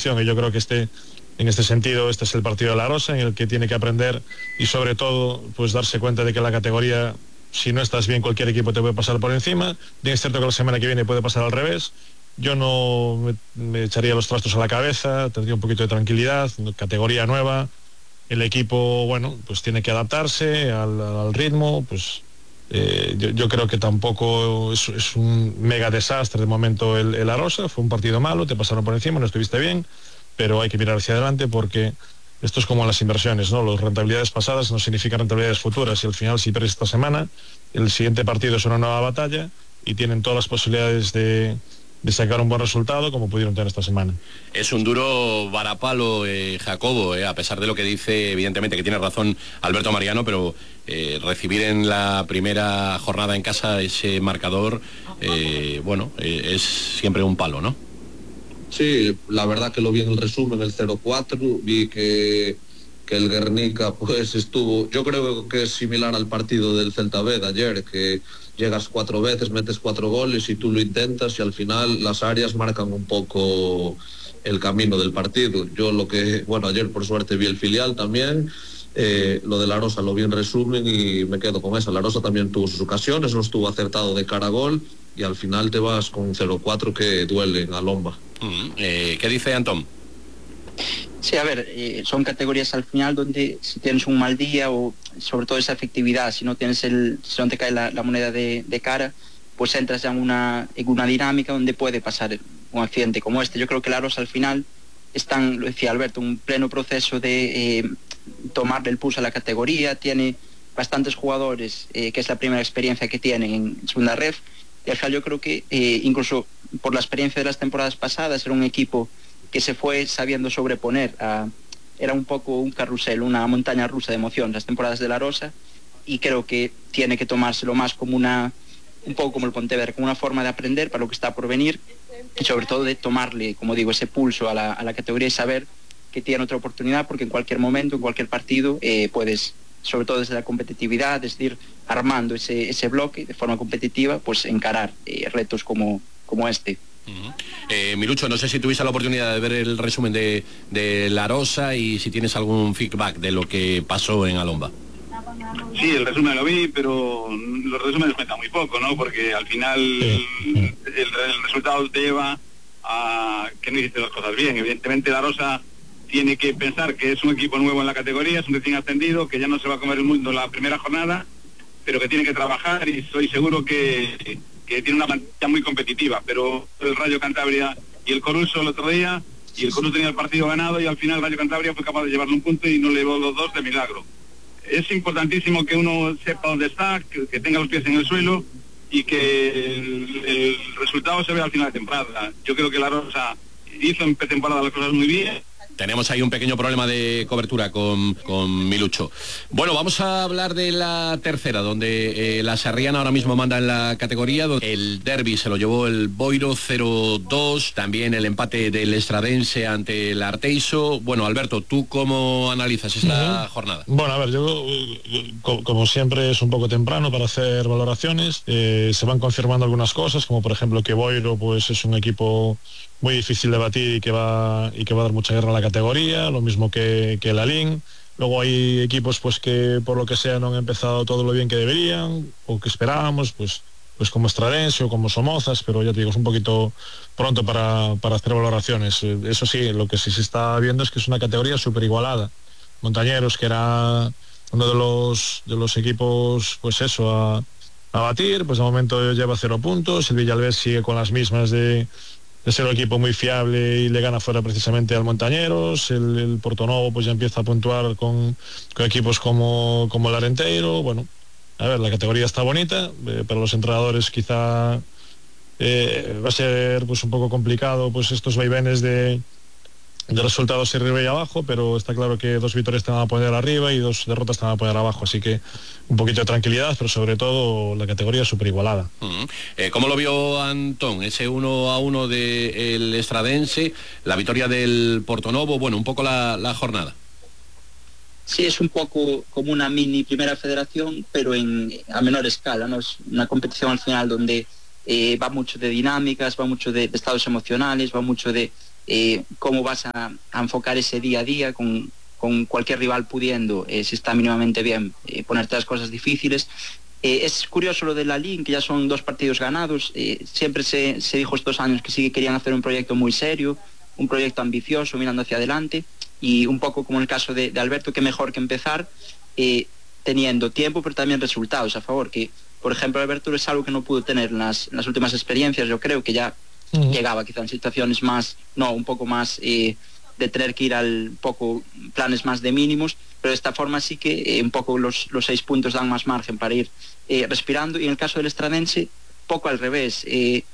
competición, y yo creo que en este sentido, este es el partido de la Arosa, en el que tiene que aprender y sobre todo pues darse cuenta de que la categoría, si no estás bien, cualquier equipo te puede pasar por encima. Bien, es cierto que la semana que viene puede pasar al revés. Yo no me echaría los trastos a la cabeza, tendría un poquito de tranquilidad, categoría nueva, el equipo, bueno, pues tiene que adaptarse al ritmo, pues yo creo que tampoco es un mega desastre de momento el Arosa. Fue un partido malo, te pasaron por encima, no estuviste bien, pero hay que mirar hacia adelante, porque esto es como las inversiones, ¿no? Las rentabilidades pasadas no significan rentabilidades futuras, y al final, si pierdes esta semana, el siguiente partido es una nueva batalla y tienen todas las posibilidades de sacar un buen resultado, como pudieron tener esta semana. Es un duro varapalo, Jacobo, a pesar de lo que dice, evidentemente que tiene razón Alberto Mariano, pero recibir en la primera jornada en casa ese marcador, es siempre un palo, ¿no? Sí, la verdad que lo vi en el resumen, el 0-4, vi que el Guernica pues estuvo, yo creo que es similar al partido del Celta B de ayer, que llegas 4 veces, metes 4 goles y tú lo intentas, y al final las áreas marcan un poco el camino del partido. Yo ayer por suerte vi el filial también, lo de la Arosa lo vi en resumen y me quedo con esa. La Arosa también tuvo sus ocasiones, no estuvo acertado de cara a gol, y al final te vas con 0-4 que duele en Alomba. ¿Qué dice Antón? Sí, a ver, son categorías al final donde si tienes un mal día, o sobre todo esa efectividad, si no te cae la moneda de cara, pues entras ya en una dinámica donde puede pasar un accidente como este. Yo creo que la Arosa al final están, lo decía Alberto, un pleno proceso de tomarle el pulso a la categoría. Tiene bastantes jugadores, que es la primera experiencia que tienen en segunda ref, y al final yo creo que incluso por la experiencia de las temporadas pasadas, era un equipo que se fue sabiendo sobreponer era un poco un carrusel, una montaña rusa de emoción las temporadas de la Arosa, y creo que tiene que tomárselo más como un poco como el Pontevedra, como una forma de aprender para lo que está por venir, y sobre todo de tomarle, como digo, ese pulso a la categoría, y saber que tiene otra oportunidad, porque en cualquier momento, en cualquier partido, puedes, sobre todo desde la competitividad, es decir, armando ese bloque de forma competitiva, pues encarar retos como este. Milucho, no sé si tuviste la oportunidad de ver el resumen de la Arosa y si tienes algún feedback de lo que pasó en Alomba. Sí, el resumen lo vi, pero los resúmenes cuentan muy poco, ¿no? Porque al final el resultado te lleva a que no hiciste las cosas bien. Evidentemente la Arosa tiene que pensar que es un equipo nuevo en la categoría, es un recién ascendido, que ya no se va a comer el mundo en la primera jornada, pero que tiene que trabajar, y estoy seguro que tiene una plantilla muy competitiva. Pero el Rayo Cantabria y el Coruso el otro día, y el Coruso tenía el partido ganado, y al final el Rayo Cantabria fue capaz de llevarle un punto y no le llevó los dos de milagro. Es importantísimo que uno sepa dónde está, que tenga los pies en el suelo, y que el resultado se vea al final de temporada. Yo creo que la Rosa hizo en pretemporada las cosas muy bien. Tenemos ahí un pequeño problema de cobertura con Milucho. Bueno, vamos a hablar de la tercera, donde la Sarriana ahora mismo manda en la categoría. El derbi se lo llevó el Boiro 0-2, también el empate del Estradense ante el Arteiso. Bueno, Alberto, ¿tú cómo analizas esta jornada? Bueno, a ver, yo como siempre es un poco temprano para hacer valoraciones. Se van confirmando algunas cosas, como por ejemplo que Boiro pues es un equipo muy difícil de batir y que va a dar mucha guerra a la categoría, lo mismo que el Alín. Luego hay equipos pues que por lo que sea no han empezado todo lo bien que deberían o que esperábamos, pues como Estradense o como Somozas, pero ya te digo, es un poquito pronto para hacer valoraciones. Eso sí, lo que sí se está viendo es que es una categoría súper igualada. Montañeros, que era uno de los equipos pues eso a batir, pues de momento lleva 0 puntos. El Villalbés sigue con las mismas de ser un equipo muy fiable y le gana fuera precisamente al Montañeros. El Portonovo pues ya empieza a puntuar con equipos como el Arenteiro. Bueno, a ver, la categoría está bonita, para los entrenadores quizá va a ser pues un poco complicado pues estos vaivenes de resultados arriba y abajo, pero está claro que 2 victorias te van a poner arriba y 2 derrotas te van a poner abajo, así que un poquito de tranquilidad, pero sobre todo la categoría es súper igualada. ¿Cómo lo vio Antón? Ese 1-1 del Estradense, la victoria del Portonovo, bueno, un poco la jornada. Sí, es un poco como una mini primera federación, pero a menor escala, ¿no? Es una competición al final donde va mucho de dinámicas, va mucho de estados emocionales, va mucho de cómo vas a enfocar ese día a día con cualquier rival pudiendo, si está mínimamente bien, ponerte las cosas difíciles. Es curioso lo de la Liga, que ya son 2 partidos ganados. Siempre se dijo estos años que sí que querían hacer un proyecto muy serio, un proyecto ambicioso, mirando hacia adelante, y un poco como en el caso de Alberto, que mejor que empezar teniendo tiempo, pero también resultados a favor, que por ejemplo Alberto es algo que no pudo tener en las últimas experiencias. Yo creo que ya llegaba quizá en situaciones más, un poco más de tener que ir al poco planes más de mínimos, pero de esta forma sí que un poco los 6 puntos dan más margen para ir respirando. Y en el caso del Estradense, poco al revés.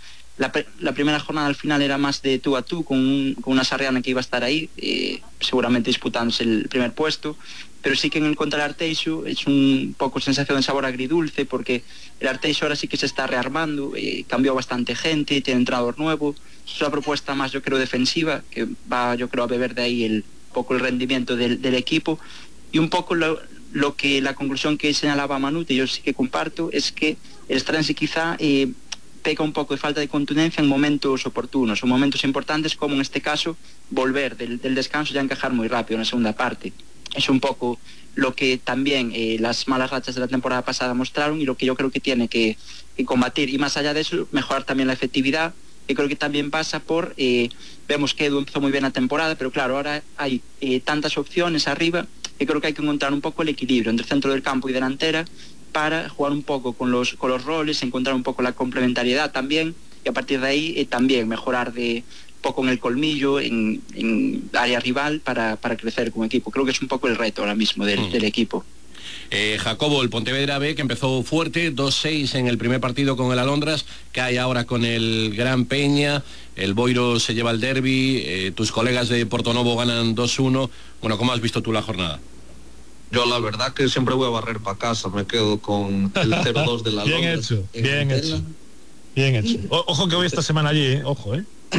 La primera jornada al final era más de tú a tú con una Sarriana que iba a estar ahí, seguramente disputándose el primer puesto, pero sí que en el contra el Arteixo es un poco sensación de sabor agridulce, porque el Arteixo ahora sí que se está rearmando, cambió bastante gente, tiene entrenador nuevo, es una propuesta más, yo creo, defensiva, que va, yo creo, a beber de ahí el rendimiento del equipo. Y un poco lo que la conclusión que señalaba Manute, yo sí que comparto, es que el Estradense quizá peca un poco de falta de contundencia en momentos oportunos, o momentos importantes, como en este caso volver del descanso y encajar muy rápido en la segunda parte. Es un poco lo que también las malas rachas de la temporada pasada mostraron, y lo que yo creo que tiene que combatir. Y más allá de eso, mejorar también la efectividad, que creo que también pasa por, vemos que Edu empezó muy bien la temporada, pero claro, ahora hay tantas opciones arriba, que creo que hay que encontrar un poco el equilibrio entre centro del campo y delantera, para jugar un poco con los roles, encontrar un poco la complementariedad también, y a partir de ahí también mejorar de poco en el colmillo, en área rival, para crecer como equipo. Creo que es un poco el reto ahora mismo del equipo. Jacobo, el Pontevedra B, que empezó fuerte, 2-6 en el primer partido con el Alondras, cae ahora con el Gran Peña, el Boiro se lleva el derbi, tus colegas de Portonovo ganan 2-1. Bueno, ¿cómo has visto tú la jornada? Yo la verdad que siempre voy a barrer para casa, me quedo con el 0-2 de la Bien Alondras. hecho. Ojo que voy esta semana allí, ojo,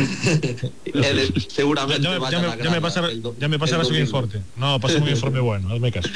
seguramente ya me pasarás un informe. No, pasé un informe bueno, hazme caso.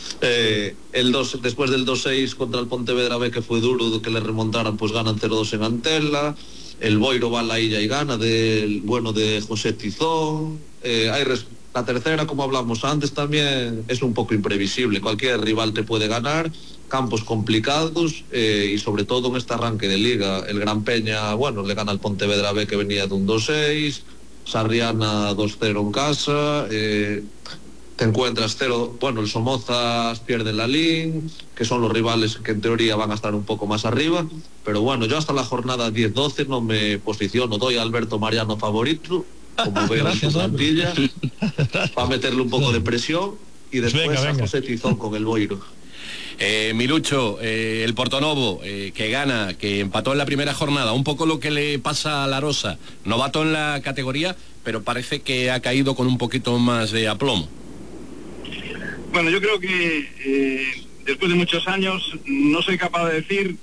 Después del 2-6 contra el Pontevedra B, que fue duro que le remontaran, pues ganan 0-2 en Antela. El Boiro va a la Illa y gana, de José Tizón. La tercera, como hablamos antes, también es un poco imprevisible. Cualquier rival te puede ganar, campos complicados, y sobre todo en este arranque de liga. El Gran Peña, le gana al Pontevedra B, que venía de un 2-6, Sarriana 2-0 en casa, te encuentras el Somozas pierde la Lin, que son los rivales que en teoría van a estar un poco más arriba, pero yo hasta la jornada 10-12 no me posiciono, doy a Alberto Mariano favorito, como veo en su plantilla, para meterle un poco de presión, y después a José Tizón con el Boiro. Milucho, el Portonovo, que gana, que empató en la primera jornada, un poco lo que le pasa a La Rosa, novato en la categoría, pero parece que ha caído con un poquito más de aplomo. Bueno, yo creo que después de muchos años no soy capaz de decir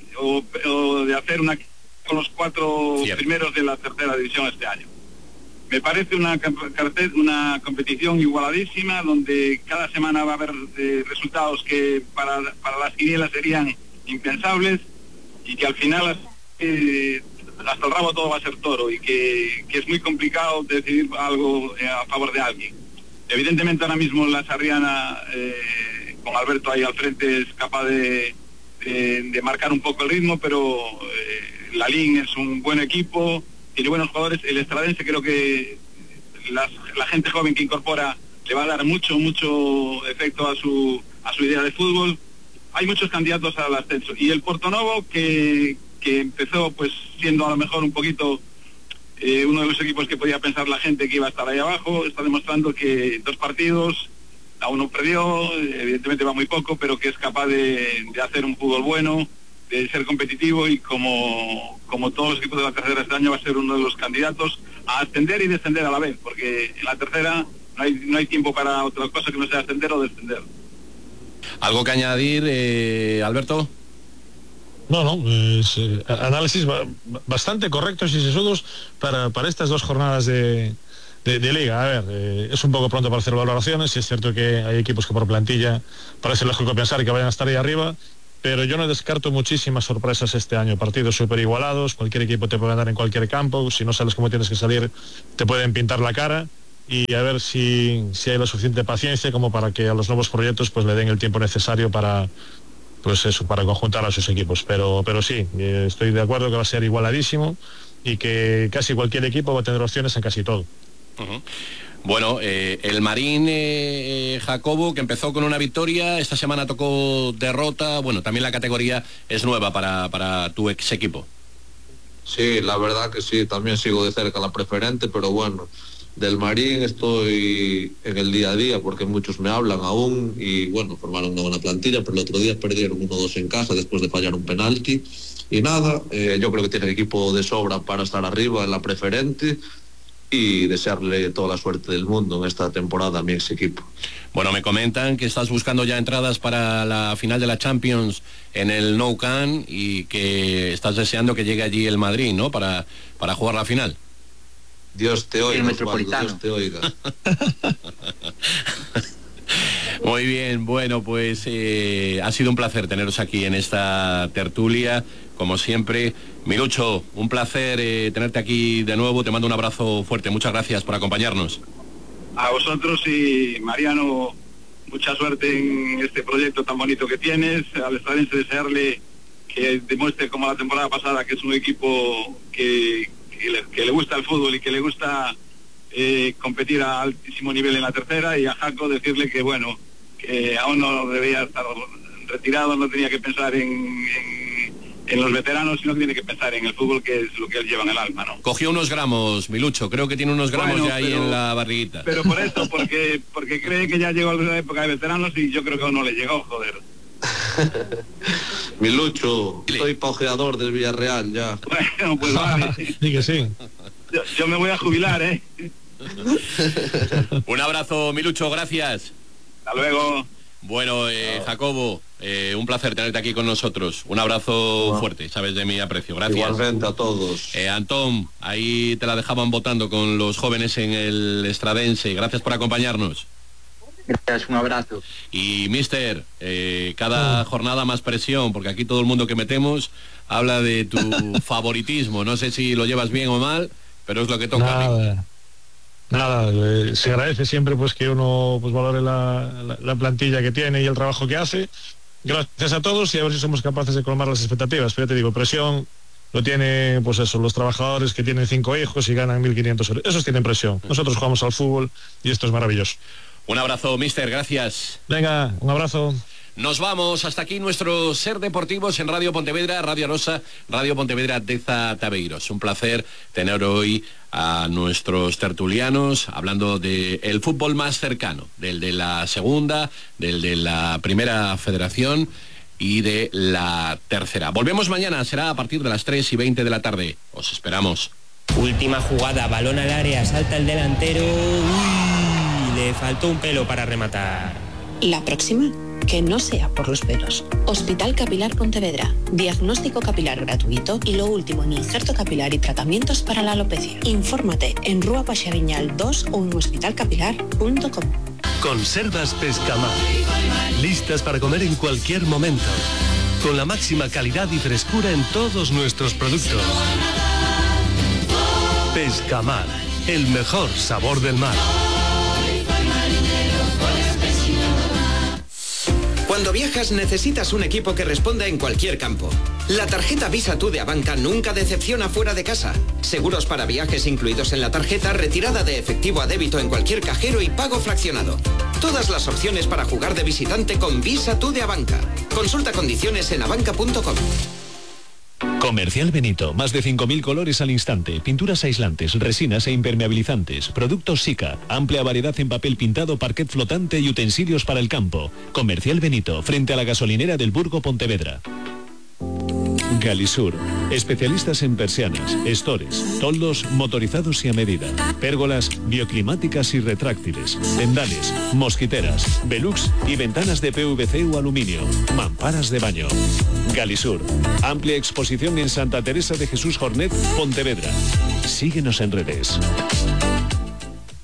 o de hacer con los 4 primeros de la tercera división este año. Me parece una competición igualadísima, donde cada semana va a haber resultados que para las quinielas serían impensables, y que al final hasta el rabo todo va a ser toro, y que es muy complicado decidir algo a favor de alguien. Evidentemente ahora mismo la Sarriana, con Alberto ahí al frente, es capaz de marcar un poco el ritmo, pero la LIN es un buen equipo, tiene buenos jugadores. El Estradense, creo que la gente joven que incorpora le va a dar mucho efecto a su idea de fútbol. Hay muchos candidatos al ascenso, y el Portonovo, que empezó pues siendo a lo mejor un poquito uno de los equipos que podía pensar la gente que iba a estar ahí abajo, está demostrando que 2 partidos, a uno perdió, evidentemente va muy poco, pero que es capaz de hacer un fútbol bueno, de ser competitivo, y como todos los equipos de la tercera este año va a ser uno de los candidatos a ascender y descender a la vez, porque en la tercera no hay tiempo para otra cosa que no sea ascender o descender. ¿Algo que añadir, Alberto? No, análisis bastante correctos y sesudos para estas 2 jornadas de liga. A ver, es un poco pronto para hacer valoraciones, y es cierto que hay equipos que por plantilla parece lógico pensar que vayan a estar ahí arriba, pero yo no descarto muchísimas sorpresas este año, partidos súper igualados, cualquier equipo te puede ganar en cualquier campo, si no sabes cómo tienes que salir te pueden pintar la cara, y a ver si hay la suficiente paciencia como para que a los nuevos proyectos pues le den el tiempo necesario para conjuntar a sus equipos, pero sí, estoy de acuerdo que va a ser igualadísimo y que casi cualquier equipo va a tener opciones en casi todo. Uh-huh. Bueno, el Marín, Jacobo, que empezó con una victoria, esta semana tocó derrota. Bueno, también la categoría es nueva para tu ex equipo. Sí, la verdad que sí, también sigo de cerca la preferente, pero bueno, del Marín estoy en el día a día porque muchos me hablan aún y bueno, formaron una buena plantilla, pero el otro día perdieron 1-2 en casa después de fallar un penalti y nada, yo creo que tiene equipo de sobra para estar arriba en la preferente y desearle toda la suerte del mundo en esta temporada a mi ex equipo. Bueno, me comentan que estás buscando ya entradas para la final de la Champions en el Nou Camp y que estás deseando que llegue allí el Madrid, ¿no? Para jugar la final. Dios te oiga, Osvaldo, Dios te oiga. Muy bien, bueno, pues ha sido un placer teneros aquí en esta tertulia, como siempre. Milucho, un placer tenerte aquí de nuevo, te mando un abrazo fuerte, muchas gracias por acompañarnos. A vosotros y Mariano, mucha suerte en este proyecto tan bonito que tienes. Al Estradense desearle que demuestre como la temporada pasada que es un equipo que le gusta el fútbol y que le gusta competir a altísimo nivel en la tercera, y a Jaco decirle que bueno, que aún no debía estar retirado, no tenía que pensar en los veteranos, sino que tiene que pensar en el fútbol, que es lo que él lleva en el alma, ¿no? Cogió unos gramos, Milucho, creo que tiene unos gramos ya ahí en la barriguita. Pero por eso, porque cree que ya llegó la época de veteranos y yo creo que aún no le llegó, joder. Milucho, soy paujeador del Villarreal ya. Bueno, pues vale. Sí que sí. Yo me voy a jubilar, ¿eh? Un abrazo, Milucho, gracias. Hasta luego. Bueno, Jacobo, un placer tenerte aquí con nosotros. Un abrazo fuerte, sabes de mi aprecio. Gracias. Igualmente a todos. Antón, ahí te la dejaban votando con los jóvenes en el Estradense. Gracias por acompañarnos. Gracias, un abrazo. Y mister, cada jornada más presión, porque aquí todo el mundo que metemos habla de tu favoritismo. No sé si lo llevas bien o mal, pero es lo que toca. Nada, se agradece siempre pues que uno pues valore la plantilla que tiene y el trabajo que hace. Gracias a todos y a ver si somos capaces de colmar las expectativas. Pero ya te digo, presión lo tienen pues eso, los trabajadores que tienen 5 hijos y ganan 1.500 euros. Esos tienen presión. Nosotros jugamos al fútbol y esto es maravilloso. Un abrazo, mister, gracias. Venga, un abrazo. Nos vamos, hasta aquí nuestro Ser Deportivos en Radio Pontevedra, Radio Arosa, Radio Pontevedra Deza Tabeiros. Un placer tener hoy a nuestros tertulianos hablando del fútbol más cercano, del de la segunda, del de la primera federación y de la tercera. Volvemos mañana, será a partir de las 3:20 de la tarde. Os esperamos. Última jugada, balón al área, salta el delantero. Uy, le faltó un pelo para rematar. La próxima, que no sea por los pelos. Hospital Capilar Pontevedra. Diagnóstico capilar gratuito y lo último en injerto capilar y tratamientos para la alopecia. Infórmate en Rúa Paxariñal 2 o en hospitalcapilar.com. Conservas Pescamar. Listas para comer en cualquier momento. Con la máxima calidad y frescura en todos nuestros productos. Pescamar. El mejor sabor del mar. Cuando viajas necesitas un equipo que responda en cualquier campo. La tarjeta Visa Tú de Abanca nunca decepciona fuera de casa. Seguros para viajes incluidos en la tarjeta, retirada de efectivo a débito en cualquier cajero y pago fraccionado. Todas las opciones para jugar de visitante con Visa Tú de Abanca. Consulta condiciones en abanca.com. Comercial Benito, más de 5.000 colores al instante, pinturas aislantes, resinas e impermeabilizantes, productos Sika, amplia variedad en papel pintado, parquet flotante y utensilios para el campo. Comercial Benito, frente a la gasolinera del Burgo Pontevedra. Galisur, especialistas en persianas, estores, toldos motorizados y a medida, pérgolas bioclimáticas y retráctiles, tendales, mosquiteras, velux y ventanas de PVC o aluminio, mamparas de baño. Galisur, amplia exposición en Santa Teresa de Jesús Jornet, Pontevedra. Síguenos en redes.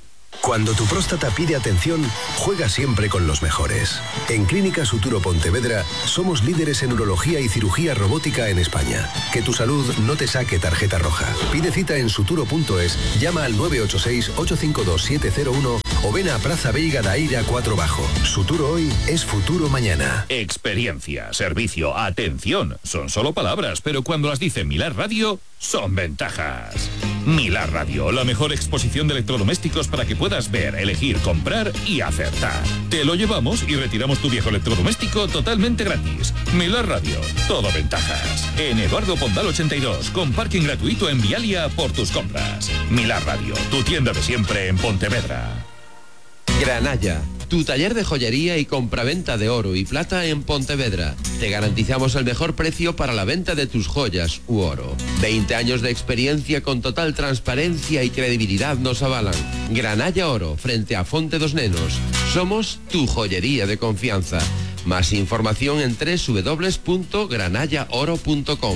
Cuando tu próstata pide atención, juega siempre con los mejores. En Clínica Suturo Pontevedra somos líderes en urología y cirugía robótica en España. Que tu salud no te saque tarjeta roja. Pide cita en suturo.es, llama al 986-852-701 o ven a Praza Veiga da Eira 4 Bajo. Suturo hoy es futuro mañana. Experiencia, servicio, atención. Son solo palabras, pero cuando las dice Milar Radio, son ventajas. Milar Radio, la mejor exposición de electrodomésticos para que puedas ver, elegir, comprar y acertar. Te lo llevamos y retiramos tu viejo electrodoméstico totalmente gratis. Milar Radio, todo ventajas. En Eduardo Pondal 82, con parking gratuito en Vialia por tus compras. Milar Radio, tu tienda de siempre en Pontevedra. Granalla, tu taller de joyería y compraventa de oro y plata en Pontevedra. Te garantizamos el mejor precio para la venta de tus joyas u oro. 20 años de experiencia con total transparencia y credibilidad nos avalan. Granalla Oro, frente a Fonte dos Nenos. Somos tu joyería de confianza. Más información en www.granallaoro.com.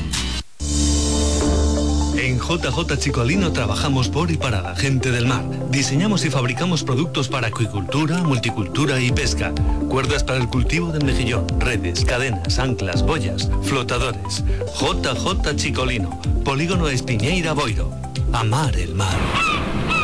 En JJ Chicolino trabajamos por y para la gente del mar. Diseñamos y fabricamos productos para acuicultura, multicultura y pesca. Cuerdas para el cultivo del mejillón, redes, cadenas, anclas, boyas, flotadores. JJ Chicolino, Polígono Espiñeira Boiro. Amar el mar.